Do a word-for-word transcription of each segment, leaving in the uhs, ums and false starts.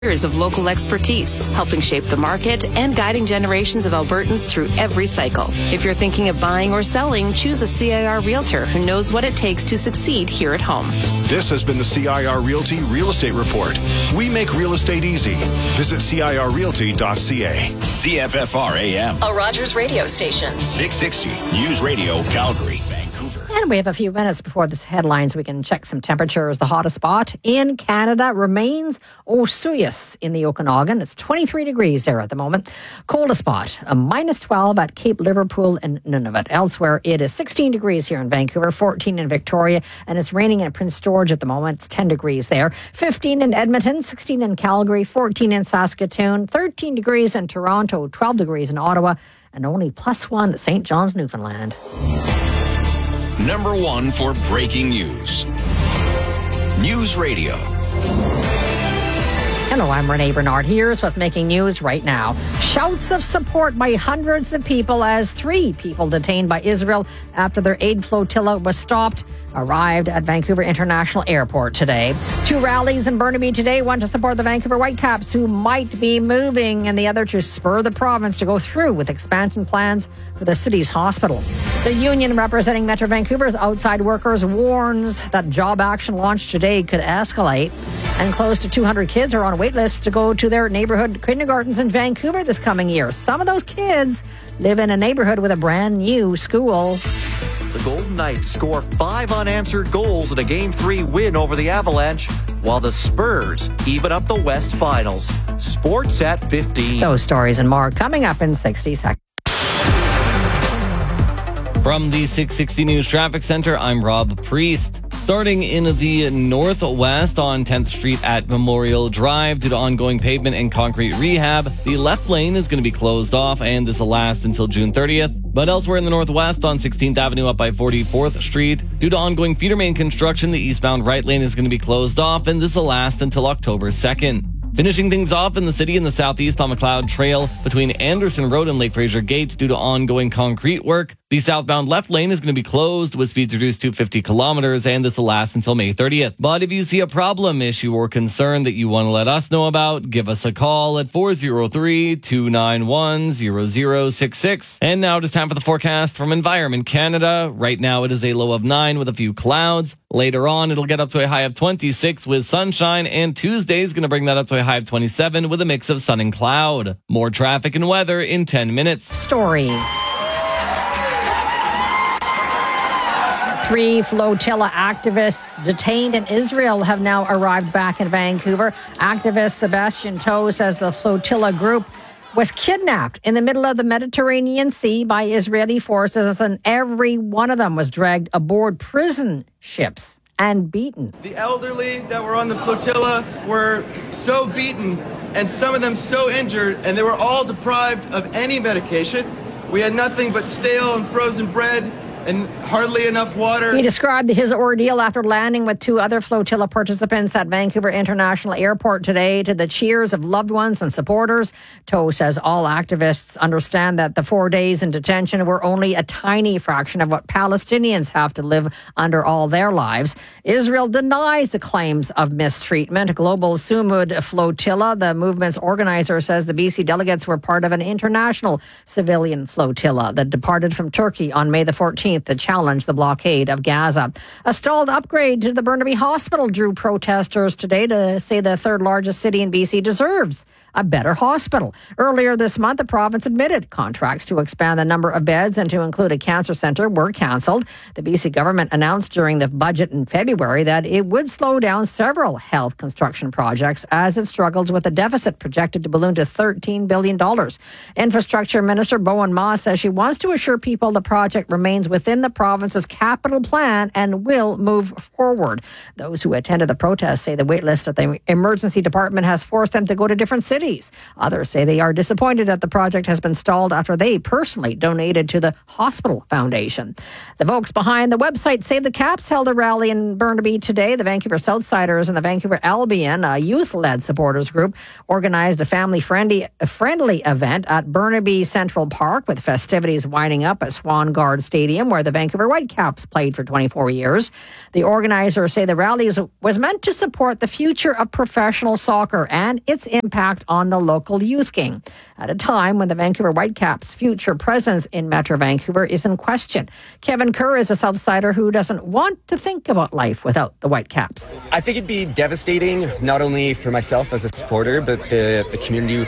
Years of local expertise, helping shape the market and guiding generations of Albertans through every cycle. If you're thinking of buying or selling, choose a C I R Realtor who knows what it takes to succeed here at home. This has been the C I R Realty Real Estate Report. We make real estate easy. Visit C I R realty dot C A. C F F R A M. A Rogers radio station. six sixty News Radio, Calgary, Vancouver. And we have a few minutes before this headlines. We can check some temperatures. The hottest spot in Canada remains Osoyoos in the Okanagan. It's twenty-three degrees there at the moment. Coldest spot, a minus twelve at Cape Liverpool and Nunavut. Elsewhere, it is sixteen degrees here in Vancouver, fourteen in Victoria, and it's raining in Prince George at the moment. It's ten degrees there. fifteen in Edmonton, sixteen in Calgary, fourteen in Saskatoon, thirteen degrees in Toronto, twelve degrees in Ottawa, and only plus one at Saint John's, Newfoundland. Number one for breaking news. News Radio. Hello, I'm Renee Bernard. Here's what's making news right now. Shouts of support by hundreds of people as three people detained by Israel after their aid flotilla was stopped arrived at Vancouver International Airport today. Two rallies in Burnaby today, one to support the Vancouver Whitecaps who might be moving, and the other to spur the province to go through with expansion plans for the city's hospital. The union representing Metro Vancouver's outside workers warns that job action launched today could escalate, and close to two hundred kids are on wait lists to go to their neighborhood kindergartens in Vancouver this coming year. Some of those kids live in a neighborhood with a brand new school. The Golden Knights score five unanswered goals in a Game three win over the Avalanche, while the Spurs even up the West Finals. Sports at fifteen. Those stories and more coming up in sixty seconds. From the six sixty News Traffic Center, I'm Rob Priest. Starting in the northwest on tenth Street at Memorial Drive due to ongoing pavement and concrete rehab, the left lane is going to be closed off, and this will last until June thirtieth. But elsewhere in the northwest on sixteenth Avenue up by forty-fourth Street, due to ongoing feeder main construction, the eastbound right lane is going to be closed off, and this will last until October second. Finishing things off in the city in the southeast on McLeod Trail between Anderson Road and Lake Fraser Gate due to ongoing concrete work. The southbound left lane is going to be closed with speeds reduced to fifty kilometers, and this will last until May thirtieth. But if you see a problem, issue, or concern that you want to let us know about, give us a call at four oh three, two nine one, zero zero six six. And now it is time for the forecast from Environment Canada. Right now it is a low of nine with a few clouds. Later on, it'll get up to a high of twenty-six with sunshine, and Tuesday is going to bring that up to a high of twenty-seven with a mix of sun and cloud. More traffic and weather in ten minutes. Story. Three flotilla activists detained in Israel have now arrived back in Vancouver. Activist Sebastian Toe says the flotilla group was kidnapped in the middle of the Mediterranean Sea by Israeli forces, and every one of them was dragged aboard prison ships and beaten. The elderly that were on the flotilla were so beaten, and some of them so injured, and they were all deprived of any medication. We had nothing but stale and frozen bread and hardly enough water. He described his ordeal after landing with two other flotilla participants at Vancouver International Airport today to the cheers of loved ones and supporters. Toe says all activists understand that the four days in detention were only a tiny fraction of what Palestinians have to live under all their lives. Israel denies the claims of mistreatment. Global Sumud Flotilla, the movement's organizer, says the B C delegates were part of an international civilian flotilla that departed from Turkey on May the fourteenth to challenge the blockade of Gaza. A stalled upgrade to the Burnaby Hospital drew protesters today to say the third largest city in B C deserves a better hospital. Earlier this month, the province admitted contracts to expand the number of beds and to include a cancer centre were cancelled. The B C government announced during the budget in February that it would slow down several health construction projects as it struggles with a deficit projected to balloon to thirteen billion dollars. Infrastructure Minister Bowen Ma says she wants to assure people the project remains within the province's capital plan and will move forward. Those who attended the protest say the wait list at the emergency department has forced them to go to different cities. Others say they are disappointed that the project has been stalled after they personally donated to the Hospital Foundation. The folks behind the website Save the Caps held a rally in Burnaby today. The Vancouver Southsiders and the Vancouver Albion, a youth-led supporters group, organized a family-friendly friendly event at Burnaby Central Park with festivities winding up at Swan Guard Stadium, where the Vancouver Whitecaps played for twenty-four years. The organizers say the rally was meant to support the future of professional soccer and its impact on the local youth game at a time when the Vancouver Whitecaps' future presence in Metro Vancouver is in question. Kevin Kerr is a Southsider who doesn't want to think about life without the Whitecaps. I think it'd be devastating, not only for myself as a supporter, but the, the community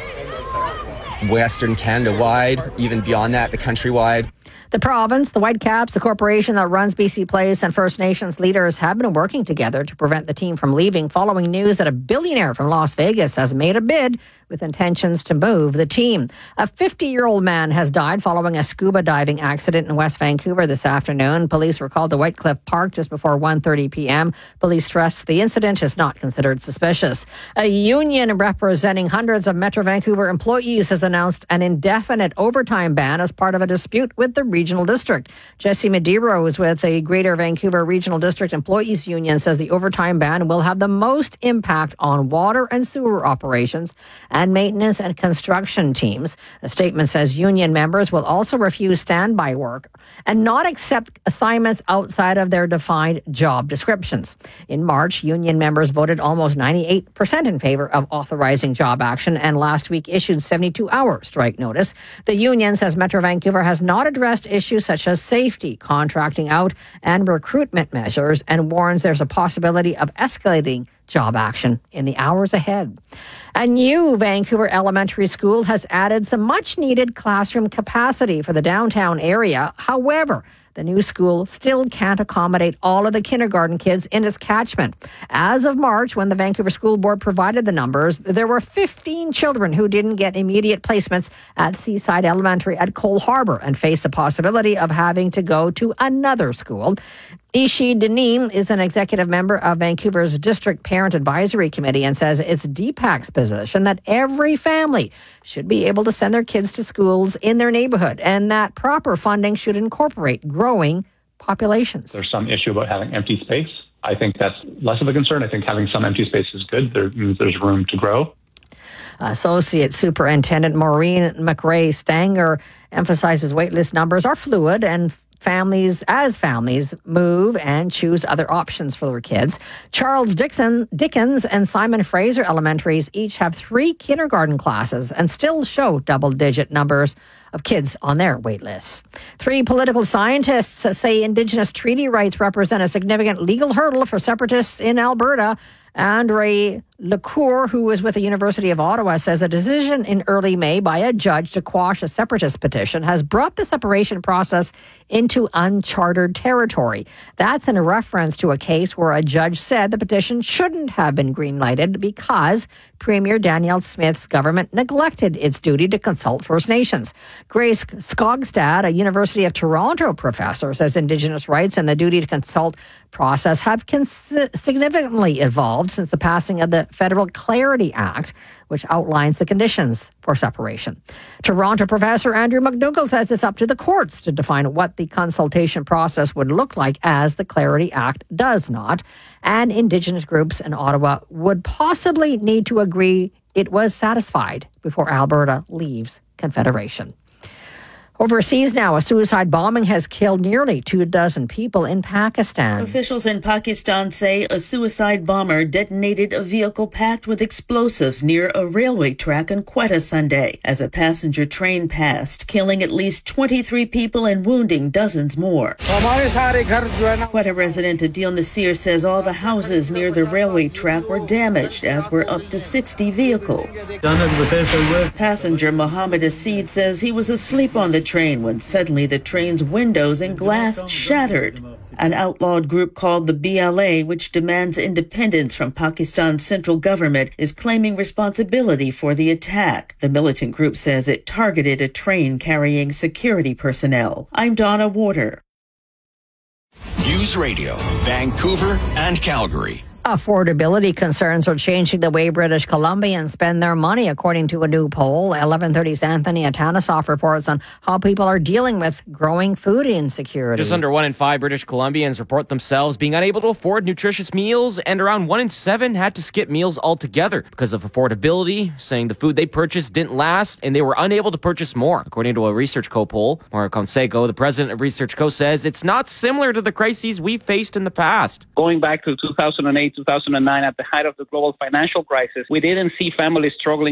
Western Canada-wide, even beyond that, the country-wide. The province, the Whitecaps, the corporation that runs B C Place, and First Nations leaders have been working together to prevent the team from leaving following news that a billionaire from Las Vegas has made a bid with intentions to move the team. A fifty-year-old man has died following a scuba diving accident in West Vancouver this afternoon. Police were called to Whitecliff Park just before one thirty p.m. Police stress the incident is not considered suspicious. A union representing hundreds of Metro Vancouver employees has announced an indefinite overtime ban as part of a dispute with the Regional District. Jesse Medeiros with the Greater Vancouver Regional District Employees Union says the overtime ban will have the most impact on water and sewer operations and maintenance and construction teams. The statement says union members will also refuse standby work and not accept assignments outside of their defined job descriptions. In March, union members voted almost ninety-eight percent in favor of authorizing job action and last week issued seventy-two hour strike notice. The union says Metro Vancouver has not addressed issues such as safety, contracting out, and recruitment measures, and warns there's a possibility of escalating job action in the hours ahead. A new Vancouver elementary school has added some much-needed classroom capacity for the downtown area. However, the new school still can't accommodate all of the kindergarten kids in its catchment. As of March, when the Vancouver School Board provided the numbers, there were fifteen children who didn't get immediate placements at Seaside Elementary at Cole Harbour and face the possibility of having to go to another school. Ishi Denis is an executive member of Vancouver's District Parent Advisory Committee and says it's D PAC's position that every family should be able to send their kids to schools in their neighborhood and that proper funding should incorporate growing populations. There's some issue about having empty space. I think that's less of a concern. I think having some empty space is good. There means there's room to grow. Associate Superintendent Maureen McRae Stanger emphasizes waitlist numbers are fluid and families, as families move and choose other options for their kids. Charles Dixon, Dickens and Simon Fraser Elementaries each have three kindergarten classes and still show double-digit numbers of kids on their wait lists. Three political scientists say Indigenous treaty rights represent a significant legal hurdle for separatists in Alberta. Andre Lecour, who is with the University of Ottawa, says a decision in early May by a judge to quash a separatist petition has brought the separation process into uncharted territory. That's in reference to a case where a judge said the petition shouldn't have been green-lighted because Premier Danielle Smith's government neglected its duty to consult First Nations. Grace Skogstad, a University of Toronto professor, says Indigenous rights and the duty to consult process have cons- significantly evolved since the passing of the Federal Clarity Act, which outlines the conditions for separation. Toronto professor Andrew McDougall says it's up to the courts to define what the consultation process would look like, as the Clarity Act does not, and Indigenous groups in Ottawa would possibly need to agree it was satisfied before Alberta leaves Confederation. Overseas now, a suicide bombing has killed nearly two dozen people in Pakistan. Officials in Pakistan say a suicide bomber detonated a vehicle packed with explosives near a railway track in Quetta Sunday as a passenger train passed, killing at least twenty-three people and wounding dozens more. Quetta resident Adil Nasir says all the houses near the railway track were damaged, as were up to sixty vehicles. Passenger Mohammed Asid says he was asleep on the train when suddenly the train's windows and glass shattered. An outlawed group called the B L A, which demands independence from Pakistan's central government, is claiming responsibility for the attack. The militant group says it targeted a train carrying security personnel. I'm Donna Warder. News Radio, Vancouver and Calgary. Affordability concerns are changing the way British Columbians spend their money, according to a new poll. eleven thirty's Anthony Atanasoff reports on how people are dealing with growing food insecurity. Just under one in five British Columbians report themselves being unable to afford nutritious meals, and around one in seven had to skip meals altogether because of affordability, saying the food they purchased didn't last and they were unable to purchase more. According to a Research Co poll, Maura Conseco, the president of Research Co, says it's not similar to the crises we faced in the past. Going back to two thousand eight, two thousand nine, at the height of the global financial crisis, we didn't see families struggling